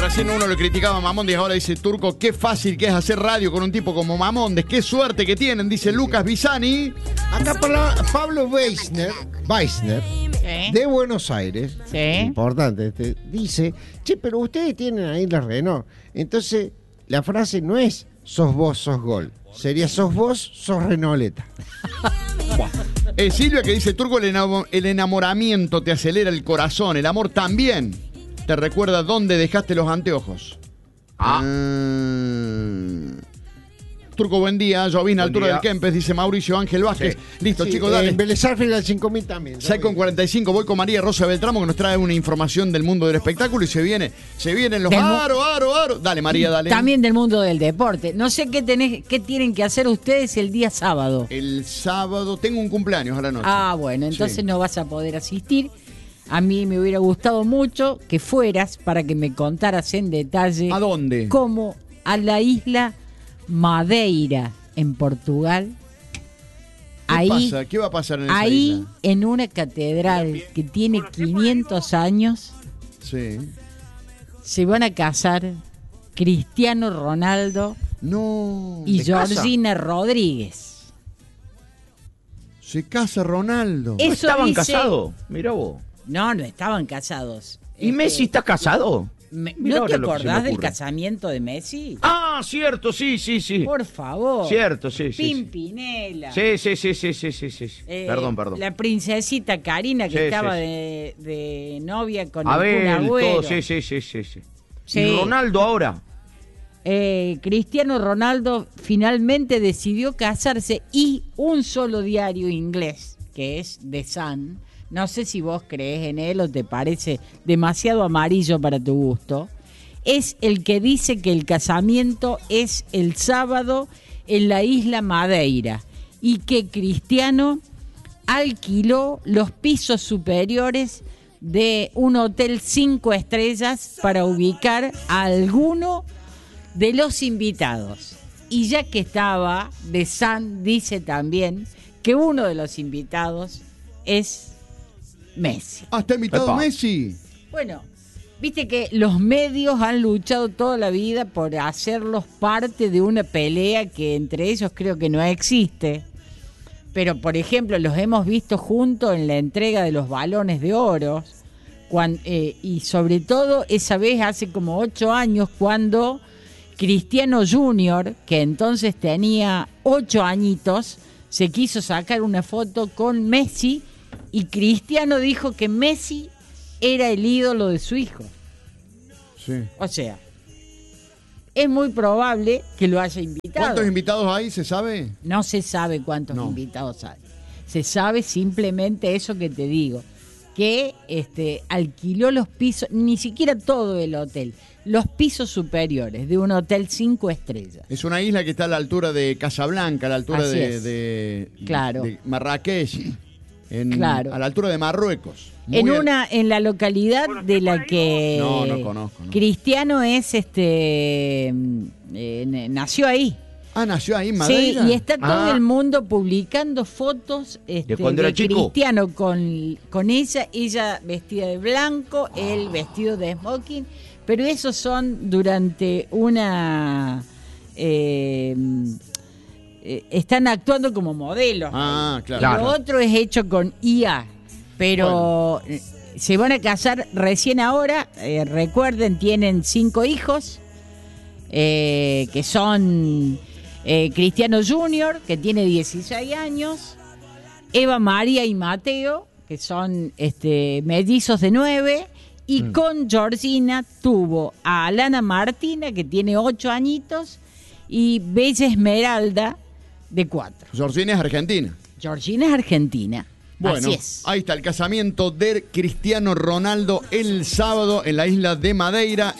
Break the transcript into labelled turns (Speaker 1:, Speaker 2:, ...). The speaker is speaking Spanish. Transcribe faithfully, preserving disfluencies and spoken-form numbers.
Speaker 1: recién uno lo criticaba a Mamondes, ahora dice Turco, qué fácil que es hacer radio con un tipo como Mamondes, qué suerte que tienen, dice Lucas Bisani.
Speaker 2: Acá Pablo Weissner, Weissner
Speaker 3: Sí.
Speaker 2: de Buenos Aires,
Speaker 3: Sí.
Speaker 2: importante, este, dice, che, pero ustedes tienen ahí la Renault. Entonces, la frase no es sos vos, sos Gol. Sería sos vos, sos Renauleta.
Speaker 1: Eh, Silvia que dice, Turco, el, enamo- el enamoramiento te acelera el corazón, el amor también te recuerda dónde dejaste los anteojos.
Speaker 4: Ah.
Speaker 1: Mm. Turco, buen día. Llovina,
Speaker 4: Buen
Speaker 1: altura
Speaker 4: día.
Speaker 1: del Kempes, dice Mauricio Ángel Vázquez.
Speaker 4: Sí.
Speaker 1: Listo,
Speaker 2: Sí,
Speaker 1: chicos,
Speaker 2: eh,
Speaker 1: dale.
Speaker 2: En Vélez Sarsfield al cinco mil también.
Speaker 1: seis con cuarenta y cinco, voy con María Rosa Beltramo que nos trae una información del mundo del espectáculo y se viene, se vienen los
Speaker 3: Del mu-
Speaker 1: aro, aro, aro. Dale, María, dale.
Speaker 3: También del mundo del deporte. No sé qué tenés, qué tienen que hacer ustedes el día sábado.
Speaker 1: El sábado tengo un cumpleaños a la noche.
Speaker 3: Ah, bueno, entonces
Speaker 1: Sí.
Speaker 3: no vas a poder asistir. A mí me hubiera gustado mucho que fueras para que me contaras en detalle
Speaker 1: ¿A dónde?
Speaker 3: cómo a la isla Madeira en Portugal.
Speaker 1: ¿Qué
Speaker 3: Ahí,
Speaker 1: pasa? ¿Qué va a pasar en esa
Speaker 3: ahí
Speaker 1: isla?
Speaker 3: en una catedral que tiene quinientos años,
Speaker 1: Sí.
Speaker 3: se van a casar Cristiano Ronaldo
Speaker 1: No.
Speaker 3: y
Speaker 4: ¿se casa?
Speaker 3: Georgina Rodríguez.
Speaker 1: Se casa Ronaldo.
Speaker 3: Eso
Speaker 4: ¿Estaban
Speaker 3: dice-
Speaker 4: casados? Mirá vos.
Speaker 3: No, no estaban casados.
Speaker 4: ¿Y
Speaker 3: Este,
Speaker 4: Messi está casado?
Speaker 3: me-
Speaker 4: Mirá
Speaker 3: ¿No te
Speaker 4: ahora lo que se me
Speaker 3: acordás del
Speaker 4: ocurre.
Speaker 3: casamiento de Messi?
Speaker 4: Ah, cierto, sí, sí, sí.
Speaker 3: Por favor.
Speaker 4: Cierto, sí, sí, sí.
Speaker 3: Pimpinela.
Speaker 4: Sí, sí, sí, sí, sí, sí, sí.
Speaker 3: Eh,
Speaker 4: Perdón, perdón.
Speaker 3: La princesita Karina que
Speaker 4: Sí,
Speaker 3: estaba
Speaker 4: sí, sí.
Speaker 3: De, de novia con el Kun
Speaker 4: Abel,
Speaker 3: Agüero.
Speaker 4: todo, sí, sí, sí, sí, sí.
Speaker 3: Sí.
Speaker 4: Y Ronaldo ahora.
Speaker 3: Eh, Cristiano Ronaldo finalmente decidió casarse y un solo diario inglés, que es The Sun, no sé si vos crees en él o te parece demasiado amarillo para tu gusto, es el que dice que el casamiento es el sábado en la isla Madeira y que Cristiano alquiló los pisos superiores de un hotel cinco estrellas para ubicar a alguno de los invitados. Y ya que estaba, The Sun dice también que uno de los invitados es Messi.
Speaker 1: Ah, está invitado
Speaker 4: Epa.
Speaker 1: Messi.
Speaker 3: Bueno, viste que los medios han luchado toda la vida por hacerlos parte de una pelea que entre ellos creo que no existe. Pero, por ejemplo, los hemos visto juntos en la entrega de los balones de oro. Cuan- eh, y sobre todo esa vez hace como ocho años cuando Cristiano Junior, que entonces tenía ocho añitos, se quiso sacar una foto con Messi y Cristiano dijo que Messi era el ídolo de su hijo.
Speaker 1: Sí.
Speaker 3: O sea, es muy probable que lo haya invitado.
Speaker 1: ¿Cuántos invitados hay? ¿Se sabe?
Speaker 3: No se sabe cuántos
Speaker 1: No.
Speaker 3: invitados hay. Se sabe simplemente eso que te digo, que este alquiló los pisos, ni siquiera todo el hotel, los pisos superiores de un hotel cinco estrellas.
Speaker 1: Es una isla que está a la altura de Casablanca, a la altura
Speaker 3: Así
Speaker 1: de,
Speaker 3: es.
Speaker 1: de,
Speaker 3: Claro.
Speaker 1: de Marrakech, en-
Speaker 3: Claro.
Speaker 1: a la altura de Marruecos. Muy
Speaker 3: En
Speaker 1: al-
Speaker 3: una, en la localidad de la que
Speaker 1: No, no conozco, no.
Speaker 3: Cristiano es este mm, eh, nació ahí.
Speaker 1: Ah, nació ahí en
Speaker 3: Sí,
Speaker 1: Madeira.
Speaker 3: y está todo
Speaker 4: Ah.
Speaker 3: el mundo publicando fotos este,
Speaker 4: De cuando era chico.
Speaker 3: Cristiano con, con ella, ella vestida de blanco, él vestido de smoking, pero esos son durante una... eh, eh, están actuando como modelos.
Speaker 1: Ah, claro.
Speaker 4: Claro.
Speaker 3: Lo otro es hecho con I A, pero eh, se van a casar recién ahora, eh, recuerden, tienen cinco hijos, eh, que son eh, Cristiano Junior, que tiene dieciséis años, Eva María y Mateo, que son este, mellizos de nueve, y
Speaker 4: Mm.
Speaker 3: con Georgina tuvo a Alana Martina, que tiene ocho añitos, y Bella Esmeralda, de cuatro.
Speaker 1: Georgina es argentina.
Speaker 3: Georgina es argentina.
Speaker 1: Bueno,
Speaker 3: Así es.
Speaker 1: ahí está el casamiento de Cristiano Ronaldo el sábado en la isla de Madeira.